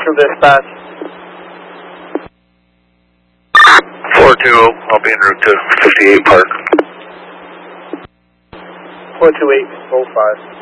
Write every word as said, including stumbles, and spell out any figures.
Central Dispatch. four two zero, I'll be en route to fifty-eight Park. four two eight oh five.